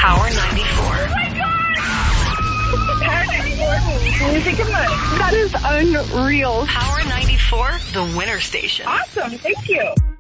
Power 94. Power 94, music and money. That is unreal. Power 94, the winner station. Awesome, thank you.